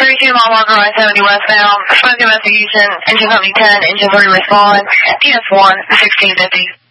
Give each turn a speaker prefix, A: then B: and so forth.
A: 32 mile marker I-70 westbound. Response investigation. Engine company 10, engine 3 respond. DS1, 1650.